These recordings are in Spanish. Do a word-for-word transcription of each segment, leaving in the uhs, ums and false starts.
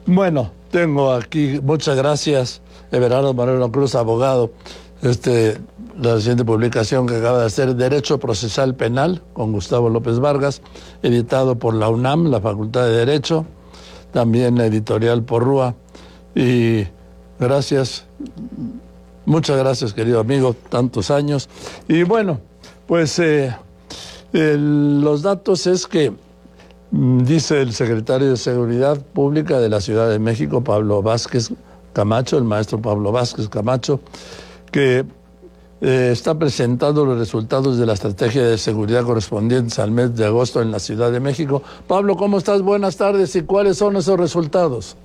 Bueno, tengo aquí, muchas gracias, Everardo Moreno Cruz, abogado. Este, la siguiente publicación que acaba de hacer, Derecho Procesal Penal, con Gustavo López Vargas, editado por la UNAM, la Facultad de Derecho, también editorial Porrúa. Y gracias, muchas gracias, querido amigo, tantos años. Y bueno, pues eh, el, los datos es que dice el secretario de Seguridad Pública de la Ciudad de México, Pablo Vázquez Camacho, el maestro Pablo Vázquez Camacho, que eh, está presentando los resultados de la estrategia de seguridad correspondientes al mes de agosto en la Ciudad de México. Pablo, ¿cómo estás? Buenas tardes. ¿Y cuáles son esos resultados?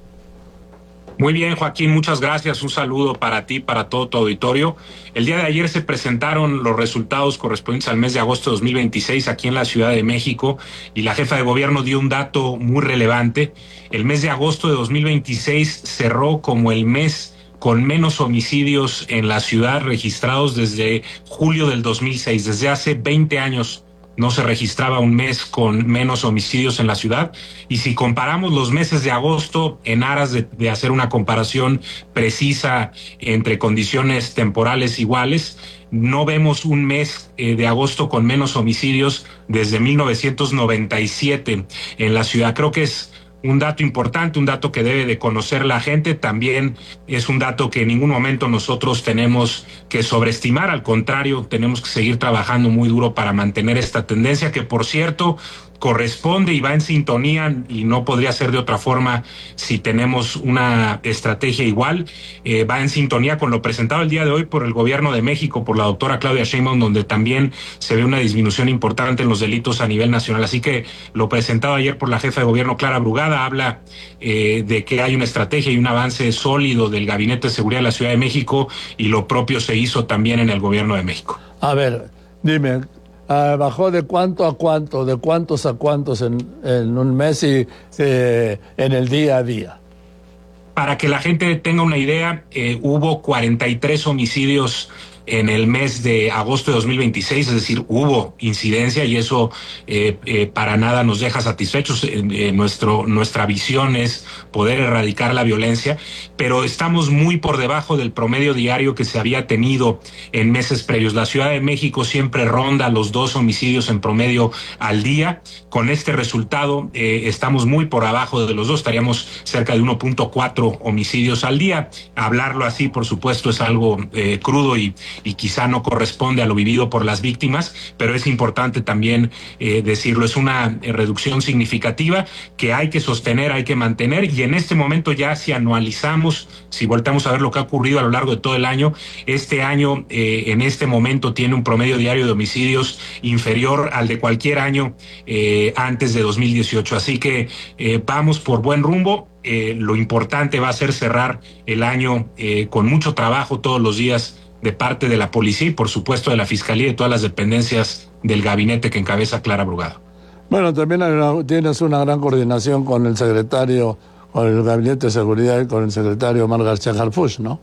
Muy bien, Joaquín, muchas gracias. Un saludo para ti, para todo tu auditorio. El día de ayer se presentaron los resultados correspondientes al mes de agosto de dos mil veintiséis aquí en la Ciudad de México y la jefa de gobierno dio un dato muy relevante. El mes de agosto de dos mil veintiséis cerró como el mes con menos homicidios en la ciudad registrados desde julio del dos mil seis, desde hace veinte años. No se registraba un mes con menos homicidios en la ciudad. Y si comparamos los meses de agosto, en aras de, de hacer una comparación precisa entre condiciones temporales iguales, no vemos un mes eh, de agosto con menos homicidios desde mil novecientos noventa y siete en la ciudad. Creo que es un dato importante, un dato que debe de conocer la gente. También es un dato que en ningún momento nosotros tenemos que sobreestimar, al contrario, tenemos que seguir trabajando muy duro para mantener esta tendencia que, por cierto, corresponde y va en sintonía, y no podría ser de otra forma si tenemos una estrategia igual, eh, va en sintonía con lo presentado el día de hoy por el gobierno de México, por la doctora Claudia Sheinbaum, donde también se ve una disminución importante en los delitos a nivel nacional. Así que lo presentado ayer por la jefa de gobierno, Clara Brugada, habla eh, de que hay una estrategia y un avance sólido del Gabinete de Seguridad de la Ciudad de México, y lo propio se hizo también en el gobierno de México. A ver, dime, Uh, ¿bajó de cuánto a cuánto, de cuántos a cuántos en, en un mes y eh, en el día a día? Para que la gente tenga una idea, eh, hubo cuarenta y tres homicidios en el mes de agosto de dos mil veintiséis, es decir, hubo incidencia, y eso eh, eh, para nada nos deja satisfechos. Eh, eh, nuestro, nuestra visión es poder erradicar la violencia, pero estamos muy por debajo del promedio diario que se había tenido en meses previos. La Ciudad de México siempre ronda los dos homicidios en promedio al día. Con este resultado eh, estamos muy por abajo de los dos, estaríamos cerca de uno punto cuatro homicidios al día. Hablarlo así, por supuesto, es algo eh, crudo y y quizá no corresponde a lo vivido por las víctimas, pero es importante también eh, decirlo. Es una eh, reducción significativa que hay que sostener, hay que mantener, y en este momento ya, si anualizamos, si volteamos a ver lo que ha ocurrido a lo largo de todo el año, este año eh, en este momento tiene un promedio diario de homicidios inferior al de cualquier año eh, antes de dos mil dieciocho. Así que eh, vamos por buen rumbo. Eh, lo importante va a ser cerrar el año eh, con mucho trabajo todos los días de parte de la policía y, por supuesto, de la Fiscalía y todas las dependencias del gabinete que encabeza Clara Brugada. Bueno, también hay una, tienes una gran coordinación con el secretario, con el Gabinete de Seguridad y con el secretario Omar García Harfuch, ¿no?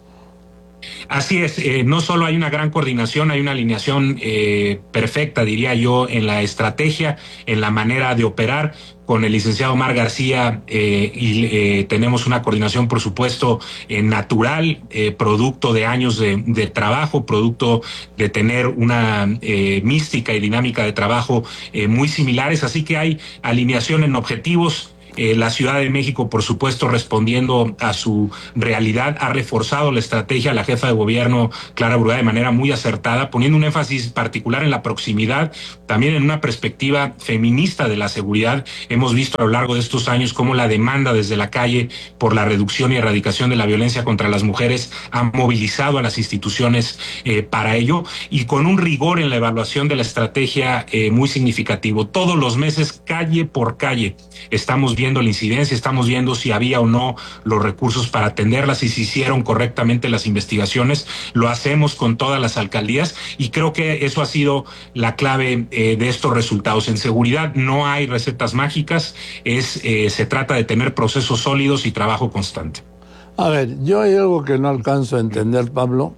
Así es, eh, no solo hay una gran coordinación, hay una alineación eh, perfecta, diría yo, en la estrategia, en la manera de operar. Con el licenciado Omar García eh, y eh, tenemos una coordinación, por supuesto, eh, natural, eh, producto de años de, de trabajo, producto de tener una eh, mística y dinámica de trabajo eh, muy similares. Así que hay alineación en objetivos. Eh, la Ciudad de México, por supuesto, respondiendo a su realidad, ha reforzado la estrategia. La jefa de gobierno, Clara Brugada, de manera muy acertada, poniendo un énfasis particular en la proximidad, también en una perspectiva feminista de la seguridad. Hemos visto a lo largo de estos años cómo la demanda desde la calle por la reducción y erradicación de la violencia contra las mujeres ha movilizado a las instituciones eh, para ello, y con un rigor en la evaluación de la estrategia eh, muy significativo. Todos los meses, calle por calle, estamos viendo la incidencia, estamos viendo si había o no los recursos para atenderla, si se hicieron correctamente las investigaciones. Lo hacemos con todas las alcaldías, y creo que eso ha sido la clave eh, de estos resultados. En seguridad no hay recetas mágicas, es eh, se trata de tener procesos sólidos y trabajo constante. A ver, yo hay algo que no alcanzo a entender, Pablo.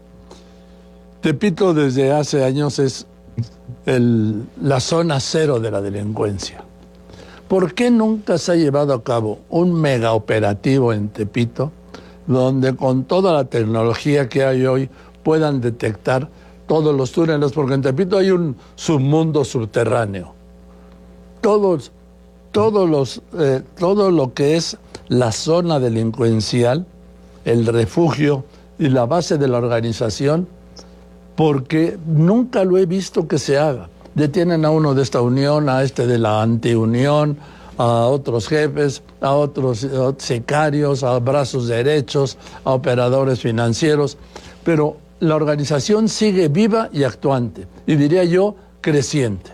Tepito desde hace años es el, la zona cero de la delincuencia. ¿por qué nunca se ha llevado a cabo un mega operativo en Tepito donde con toda la tecnología que hay hoy puedan detectar todos los túneles? Porque en Tepito hay un submundo subterráneo. Todos, todos los, eh, todo lo que es la zona delincuencial, el refugio y la base de la organización, porque nunca lo he visto que se haga. Detienen a uno de esta unión, a este de la antiunión, a otros jefes, a otros sicarios, a brazos derechos, a operadores financieros, pero la organización sigue viva y actuante, y diría yo, creciente.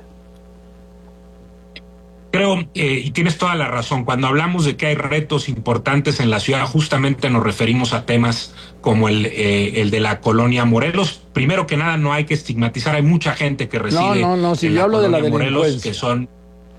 Creo, eh, y tienes toda la razón, cuando hablamos de que hay retos importantes en la ciudad, justamente nos referimos a temas como el, eh, el de la colonia Morelos. Primero que nada, no hay que estigmatizar, hay mucha gente que reside no, no, no, si en yo la hablo de la colonia Morelos, delincuencia. que son...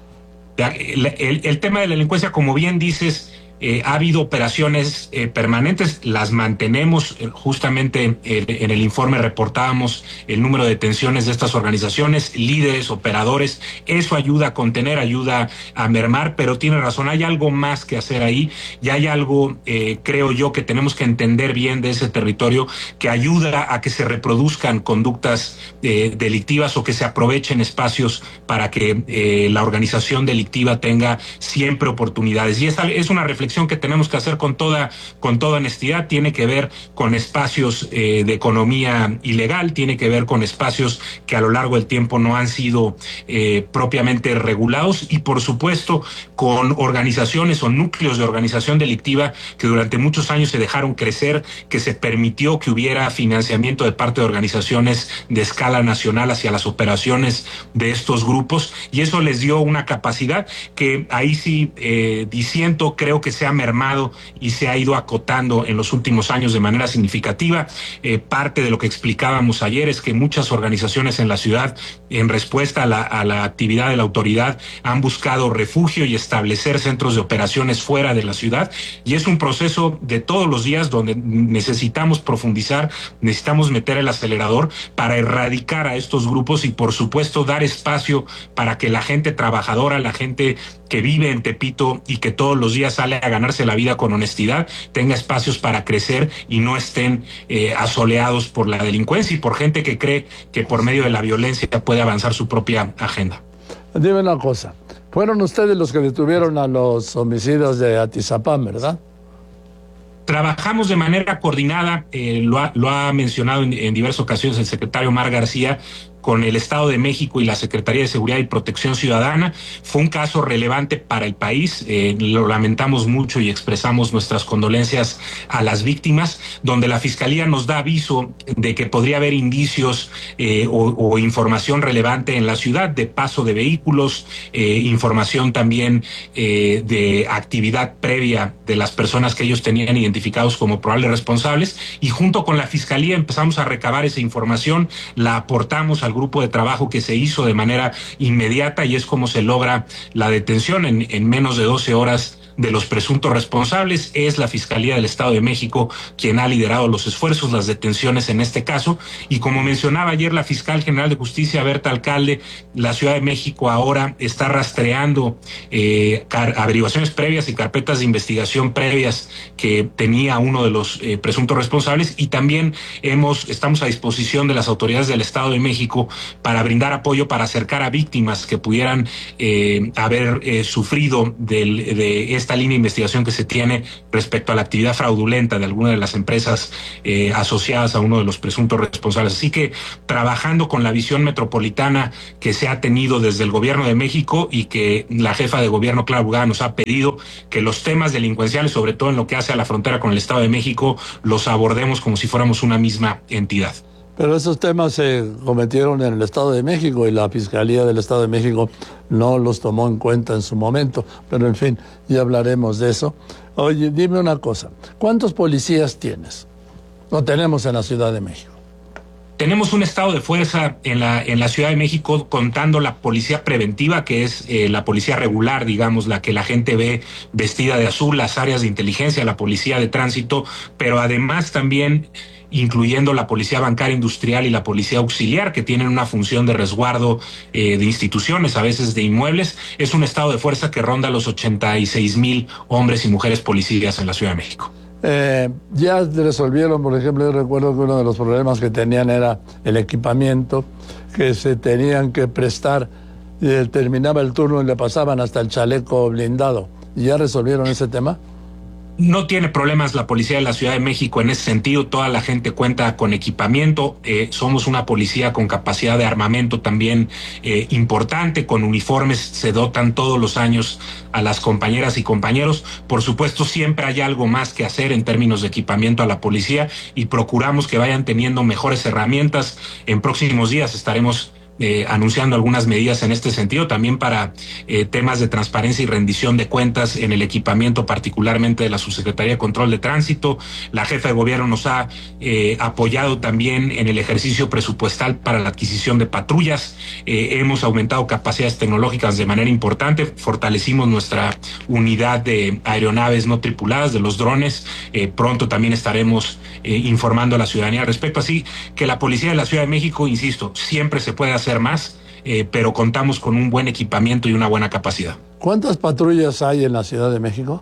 El, el, el tema de la delincuencia, como bien dices, eh, ha habido operaciones eh, permanentes, las mantenemos. Eh, justamente eh, en el informe reportábamos el número de detenciones de estas organizaciones, líderes, operadores. Eso ayuda a contener, ayuda a mermar, pero tiene razón, hay algo más que hacer ahí y hay algo, eh, creo yo, que tenemos que entender bien de ese territorio, que ayuda a que se reproduzcan conductas eh, delictivas o que se aprovechen espacios para que eh, la organización delictiva tenga siempre oportunidades. Y esa es una reflexión que tenemos que hacer con toda, con toda honestidad. Tiene que ver con espacios eh, de economía ilegal, tiene que ver con espacios que a lo largo del tiempo no han sido eh, propiamente regulados y, por supuesto, con organizaciones o núcleos de organización delictiva que durante muchos años se dejaron crecer, que se permitió que hubiera financiamiento de parte de organizaciones de escala nacional hacia las operaciones de estos grupos, y eso les dio una capacidad que ahí sí eh, disiento, creo que se ha mermado y se ha ido acotando en los últimos años de manera significativa. Eh, parte de lo que explicábamos ayer es que muchas organizaciones en la ciudad, en respuesta a la, a la actividad de la autoridad, han buscado refugio y establecer centros de operaciones fuera de la ciudad, y es un proceso de todos los días donde necesitamos profundizar, necesitamos meter el acelerador para erradicar a estos grupos y, por supuesto, dar espacio para que la gente trabajadora, la gente que vive en Tepito y que todos los días sale a ganarse la vida con honestidad, tenga espacios para crecer y no estén eh, asoleados por la delincuencia y por gente que cree que por medio de la violencia puede avanzar su propia agenda. Dime una cosa, fueron ustedes los que detuvieron a los homicidas de Atizapán, ¿verdad? Trabajamos de manera coordinada, eh, lo, ha, lo ha mencionado en, en diversas ocasiones el secretario Omar García, con el Estado de México y la Secretaría de Seguridad y Protección Ciudadana. Fue un caso relevante para el país, eh, lo lamentamos mucho y expresamos nuestras condolencias a las víctimas, donde la Fiscalía nos da aviso de que podría haber indicios eh, o, o información relevante en la ciudad de paso de vehículos, eh, información también eh, de actividad previa de las personas que ellos tenían identificados como probables responsables, y junto con la Fiscalía empezamos a recabar esa información, la aportamos al grupo de trabajo que se hizo de manera inmediata, y es como se logra la detención en, en menos de doce horas de los presuntos responsables. Es la Fiscalía del Estado de México quien ha liderado los esfuerzos, las detenciones en este caso, y como mencionaba ayer la Fiscal General de Justicia, Berta Alcalde, la Ciudad de México ahora está rastreando eh, averiguaciones previas y carpetas de investigación previas que tenía uno de los eh, presuntos responsables, y también hemos, estamos a disposición de las autoridades del Estado de México para brindar apoyo, para acercar a víctimas que pudieran eh, haber eh, sufrido del, de este esta línea de investigación que se tiene respecto a la actividad fraudulenta de alguna de las empresas eh, asociadas a uno de los presuntos responsables. Así que trabajando con la visión metropolitana que se ha tenido desde el gobierno de México y que la jefa de gobierno, Clara Brugada, nos ha pedido que los temas delincuenciales, sobre todo en lo que hace a la frontera con el Estado de México, los abordemos como si fuéramos una misma entidad. Pero esos temas se cometieron en el Estado de México y la Fiscalía del Estado de México no los tomó en cuenta en su momento. Pero en fin, ya hablaremos de eso. Oye, dime una cosa, ¿cuántos policías tienes? ¿O tenemos en la Ciudad de México? Tenemos un estado de fuerza en la, en la Ciudad de México, contando la policía preventiva, que es eh, la policía regular, digamos, la que la gente ve vestida de azul, las áreas de inteligencia, la policía de tránsito, pero además también incluyendo la Policía Bancaria Industrial y la Policía Auxiliar, que tienen una función de resguardo eh, de instituciones, a veces de inmuebles. Es un estado de fuerza que ronda los ochenta y seis mil hombres y mujeres policías en la Ciudad de México. Eh, ya resolvieron, por ejemplo, yo recuerdo que uno de los problemas que tenían era el equipamiento, que se tenían que prestar, eh, terminaba el turno y le pasaban hasta el chaleco blindado. ¿Ya resolvieron ese tema? No tiene problemas la policía de la Ciudad de México en ese sentido. Toda la gente cuenta con equipamiento. Eh, somos una policía con capacidad de armamento también eh, importante, con uniformes. Se dotan todos los años a las compañeras y compañeros. Por supuesto, siempre hay algo más que hacer en términos de equipamiento a la policía y procuramos que vayan teniendo mejores herramientas. En próximos días estaremos Eh, anunciando algunas medidas en este sentido, también para eh, temas de transparencia y rendición de cuentas en el equipamiento, particularmente de la Subsecretaría de Control de Tránsito. La jefa de gobierno nos ha eh, apoyado también en el ejercicio presupuestal para la adquisición de patrullas. Eh, hemos aumentado capacidades tecnológicas de manera importante, fortalecimos nuestra unidad de aeronaves no tripuladas, de los drones. Eh, pronto también estaremos eh, informando a la ciudadanía al respecto. Así que la Policía de la Ciudad de México, insisto, siempre se puede hacer más, eh, pero contamos con un buen equipamiento y una buena capacidad. ¿Cuántas patrullas hay en la Ciudad de México?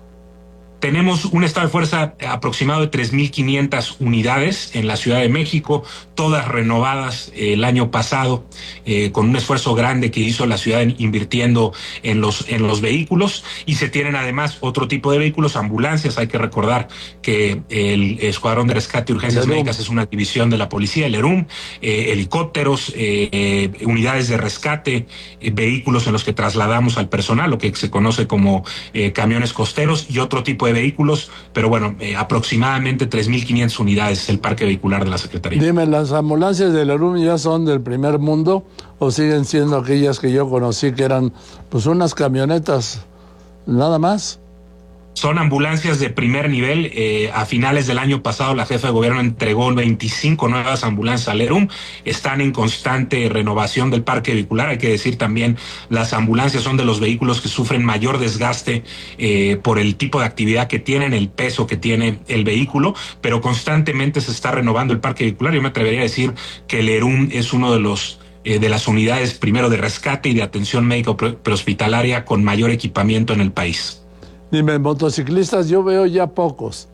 Tenemos un estado de fuerza aproximado de tres mil quinientas unidades en la Ciudad de México, todas renovadas eh, el año pasado, eh, con un esfuerzo grande que hizo la ciudad invirtiendo en los, en los vehículos, y se tienen además otro tipo de vehículos, ambulancias. Hay que recordar que el Escuadrón de Rescate y Urgencias Médicas es una división de la policía, el ERUM, eh, helicópteros, eh, eh, unidades de rescate, eh, vehículos en los que trasladamos al personal, lo que se conoce como eh, camiones costeros, y otro tipo de vehículos, pero bueno, eh, aproximadamente tres mil quinientas unidades es el parque vehicular de la Secretaría. Dime, ¿las ambulancias del ERUM ya son del primer mundo o siguen siendo aquellas que yo conocí que eran pues unas camionetas nada más? Son ambulancias de primer nivel. Eh, a finales del año pasado la jefa de gobierno entregó veinticinco nuevas ambulancias al ERUM. Están en constante renovación del parque vehicular. Hay que decir también, las ambulancias son de los vehículos que sufren mayor desgaste eh, por el tipo de actividad que tienen, el peso que tiene el vehículo, pero constantemente se está renovando el parque vehicular. Yo me atrevería a decir que el ERUM es uno de los eh, de las unidades primero de rescate y de atención médica prehospitalaria con mayor equipamiento en el país. Dime, motociclistas yo veo ya pocos.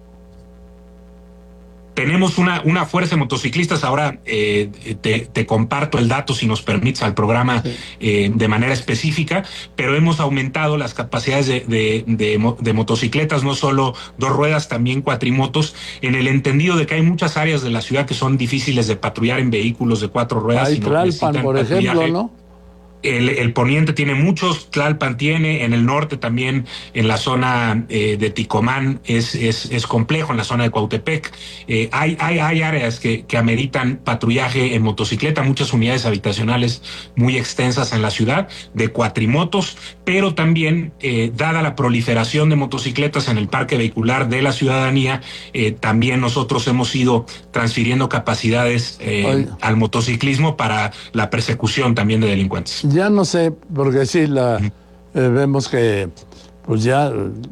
Tenemos una, una fuerza de motociclistas. Ahora eh, te, te comparto el dato, si nos permites, al programa sí. eh, de manera específica, pero hemos aumentado las capacidades de, de, de, de motocicletas, no solo dos ruedas, también cuatrimotos, en el entendido de que hay muchas áreas de la ciudad que son difíciles de patrullar en vehículos de cuatro ruedas. Hay Tlalpan, por ejemplo, ¿no? El, el poniente tiene muchos, Tlalpan tiene, en el norte también, en la zona eh, de Ticomán es, es, es complejo, en la zona de Cuautepec. Eh, hay, hay, hay áreas que, que ameritan patrullaje en motocicleta, muchas unidades habitacionales muy extensas en la ciudad, de cuatrimotos, pero también, eh, dada la proliferación de motocicletas en el parque vehicular de la ciudadanía, eh, también nosotros hemos ido transfiriendo capacidades eh, al motociclismo para la persecución también de delincuentes. Ya no sé, porque sí, la, eh, vemos que, pues ya,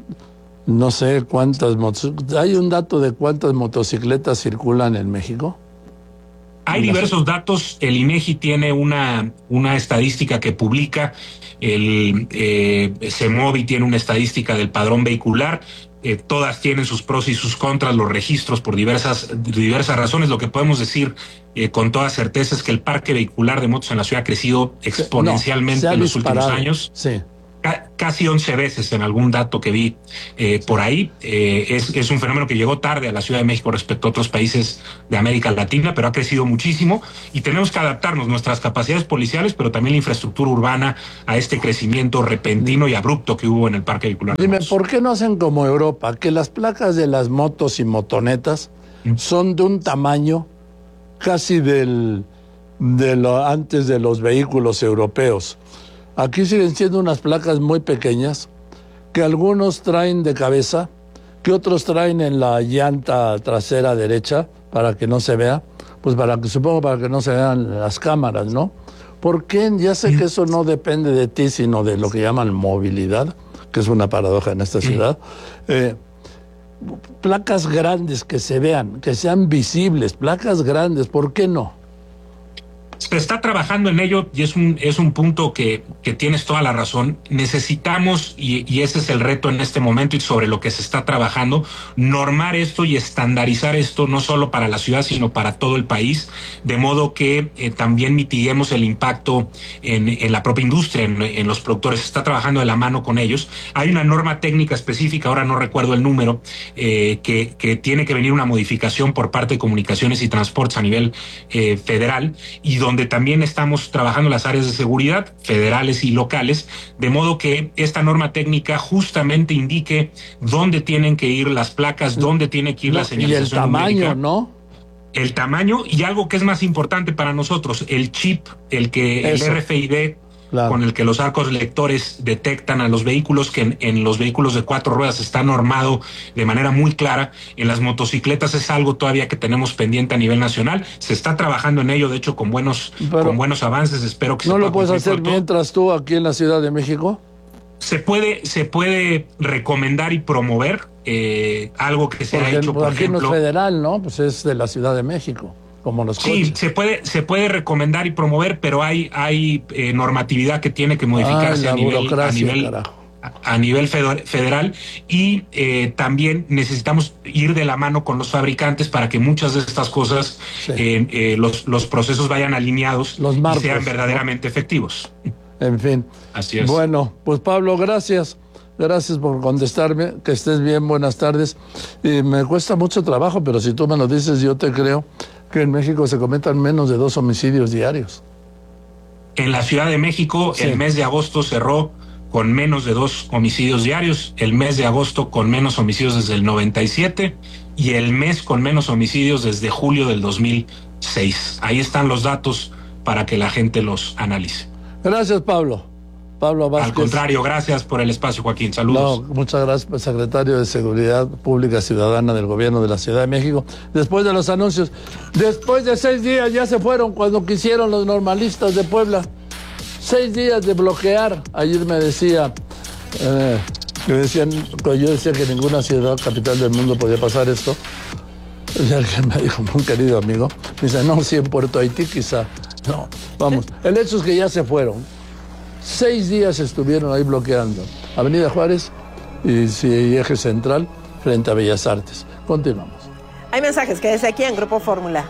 no sé cuántas, ¿hay un dato de cuántas motocicletas circulan en México? Hay diversos datos. El INEGI tiene una, una estadística que publica, el eh, CEMOVI tiene una estadística del padrón vehicular. Eh, todas tienen sus pros y sus contras, los registros por diversas, diversas razones. Lo que podemos decir eh, con toda certeza es que el parque vehicular de motos en la ciudad ha crecido exponencialmente no, en los últimos años. Sí. Ca casi once veces en algún dato que vi eh, por ahí. Eh, es, es un fenómeno que llegó tarde a la Ciudad de México respecto a otros países de América Latina, pero ha crecido muchísimo y tenemos que adaptarnos, nuestras capacidades policiales, pero también la infraestructura urbana, a este crecimiento repentino y abrupto que hubo en el parque vehicular. Dime, ¿por qué no hacen como Europa, que las placas de las motos y motonetas ¿Mm? son de un tamaño casi del, de lo, antes de los vehículos europeos? Aquí siguen siendo unas placas muy pequeñas que algunos traen de cabeza, que otros traen en la llanta trasera derecha para que no se vea, pues para que supongo para que no se vean las cámaras, ¿no? ¿Por qué? Ya sé que eso no depende de ti, sino de lo que llaman movilidad, que es una paradoja en esta ciudad. Eh, placas grandes que se vean, que sean visibles, placas grandes, ¿por qué no? Se está trabajando en ello y es un, es un punto que, que tienes toda la razón. Necesitamos, y, y ese es el reto en este momento y sobre lo que se está trabajando, normar esto y estandarizar esto no solo para la ciudad, sino para todo el país, de modo que eh, también mitiguemos el impacto en, en la propia industria, en, en los productores. Se está trabajando de la mano con ellos. Hay una norma técnica específica, ahora no recuerdo el número, eh, que, que tiene que venir una modificación por parte de Comunicaciones y Transportes a nivel eh, federal, y donde donde también estamos trabajando las áreas de seguridad federales y locales, de modo que esta norma técnica justamente indique dónde tienen que ir las placas, dónde tiene que ir no, la señalización. Y el tamaño, numérica, ¿no? El tamaño y algo que es más importante para nosotros, el chip, el que Eso. el R F I D, claro, con el que los arcos lectores detectan a los vehículos, que en, en los vehículos de cuatro ruedas está normado de manera muy clara. En las motocicletas es algo todavía que tenemos pendiente a nivel nacional. Se está trabajando en ello, de hecho, con buenos, con buenos avances. Espero que ¿No se lo puedes hacer pronto. mientras tú aquí en la Ciudad de México? Se puede, se puede recomendar y promover eh, algo que se Porque, ha hecho, por aquí ejemplo. no es federal, ¿no? Pues es de la Ciudad de México. Como los sí, coches. se puede, se puede recomendar y promover, pero hay, hay eh, normatividad que tiene que modificarse Ay, a nivel, a nivel, carajo. a nivel federal, y eh, también necesitamos ir de la mano con los fabricantes para que muchas de estas cosas, sí. eh, eh, los, los procesos vayan alineados los marcos, y sean verdaderamente ¿no? efectivos. En fin. Así es. Bueno, pues Pablo, gracias. Gracias por contestarme, que estés bien, buenas tardes. Y me cuesta mucho trabajo, pero si tú me lo dices, yo te creo que en México se cometan menos de dos homicidios diarios. En la Ciudad de México, sí. el mes de agosto cerró con menos de dos homicidios diarios, el mes de agosto con menos homicidios desde el noventa y siete y el mes con menos homicidios desde julio del dos mil seis. Ahí están los datos para que la gente los analice. Gracias, Pablo. Pablo Vázquez. Al contrario, gracias por el espacio, Joaquín. Saludos. No, muchas gracias, secretario de Seguridad Pública Ciudadana del Gobierno de la Ciudad de México. Después de los anuncios, después de seis días ya se fueron cuando quisieron los normalistas de Puebla. Seis días de bloquear. Ayer me decía, eh, me decían, yo decía que ninguna ciudad capital del mundo podía pasar esto. Y alguien me dijo, un querido amigo, me dice, no, sí en Puerto Haití quizá. No, vamos, el hecho es que ya se fueron. Seis días estuvieron ahí bloqueando Avenida Juárez y, y Eje Central frente a Bellas Artes. Continuamos. Hay mensajes, quédese aquí en Grupo Fórmula.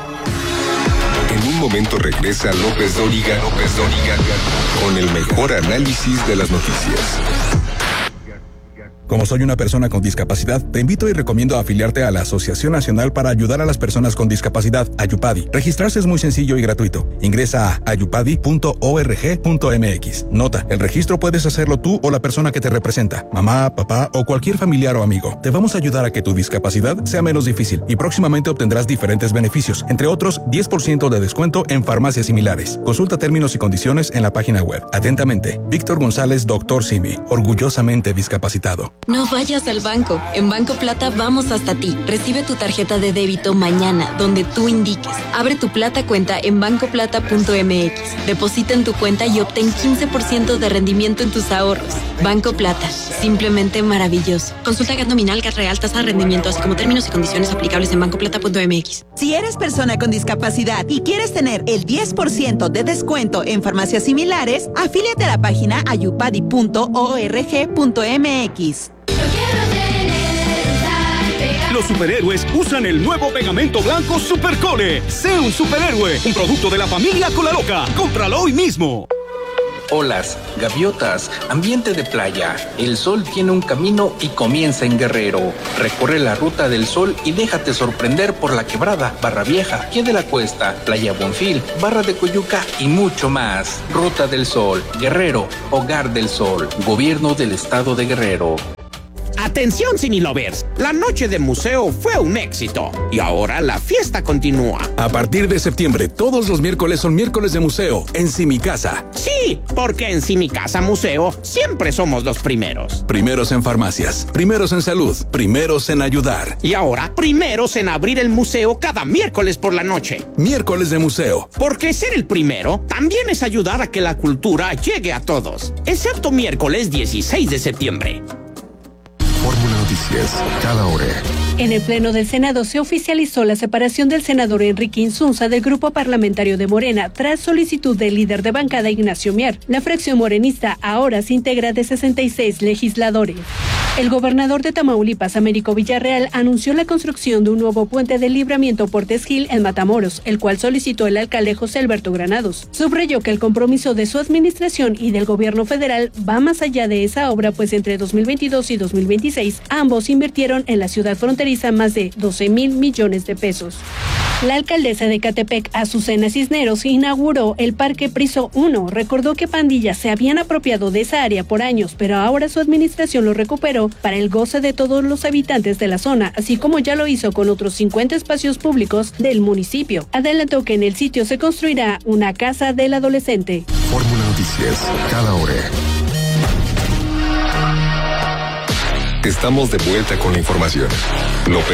En un momento regresa López Dóriga, López Dóriga con el mejor análisis de las noticias. Como soy una persona con discapacidad, te invito y recomiendo afiliarte a la Asociación Nacional para Ayudar a las Personas con Discapacidad, Ayupadi. Registrarse es muy sencillo y gratuito. Ingresa a ayupadi punto org punto mx. Nota, el registro puedes hacerlo tú o la persona que te representa, mamá, papá o cualquier familiar o amigo. Te vamos a ayudar a que tu discapacidad sea menos difícil y próximamente obtendrás diferentes beneficios, entre otros diez por ciento de descuento en farmacias similares. Consulta términos y condiciones en la página web. Atentamente, Víctor González, doctor Simi, orgullosamente discapacitado. No vayas al banco. En Banco Plata vamos hasta ti. Recibe tu tarjeta de débito mañana, donde tú indiques. Abre tu Plata cuenta en banco plata punto mx. Deposita en tu cuenta y obtén quince por ciento de rendimiento en tus ahorros. Banco Plata. Simplemente maravilloso. Consulta G A T nominal, G A T real, tasa de rendimiento, así como términos y condiciones aplicables en banco plata punto mx. Si eres persona con discapacidad y quieres tener el diez por ciento de descuento en farmacias similares, afíliate a la página ayupadi punto org punto mx. Los superhéroes usan el nuevo pegamento blanco Supercole. Sé un superhéroe, un producto de la familia Colaloca. Cómpralo hoy mismo. Olas, gaviotas, ambiente de playa. El sol tiene un camino y comienza en Guerrero. Recorre la ruta del sol y déjate sorprender por la Quebrada, Barra Vieja, Pie de la Cuesta, Playa Bonfil, Barra de Coyuca y mucho más. Ruta del Sol, Guerrero, Hogar del Sol, Gobierno del Estado de Guerrero. Atención Cinelovers, la noche de museo fue un éxito y ahora la fiesta continúa. A partir de septiembre, todos los miércoles son miércoles de museo en Simicasa. Sí, porque en Simicasa Museo siempre somos los primeros. Primeros en farmacias, primeros en salud, primeros en ayudar. Y ahora, primeros en abrir el museo cada miércoles por la noche. Miércoles de museo. Porque ser el primero también es ayudar a que la cultura llegue a todos. Excepto miércoles dieciséis de septiembre. Fórmula Noticias, cada hora. En el Pleno del Senado se oficializó la separación del senador Enrique Insunza del grupo parlamentario de Morena tras solicitud del líder de bancada Ignacio Mier. La fracción morenista ahora se integra de sesenta y seis legisladores. El gobernador de Tamaulipas, Américo Villarreal, anunció la construcción de un nuevo puente de libramiento Portes Gil en Matamoros, el cual solicitó el alcalde José Alberto Granados. Subrayó que el compromiso de su administración y del gobierno federal va más allá de esa obra, pues entre dos mil veintidós y dos mil veintiséis ambos invirtieron en la ciudad fronteriza más de doce mil millones de pesos. La alcaldesa de Ecatepec, Azucena Cisneros, inauguró el Parque Priso uno. Recordó que pandillas se habían apropiado de esa área por años, pero ahora su administración lo recuperó para el goce de todos los habitantes de la zona, así como ya lo hizo con otros cincuenta espacios públicos del municipio. Adelantó que en el sitio se construirá una casa del adolescente. Fórmula Noticias, cada hora. Estamos de vuelta con la información. López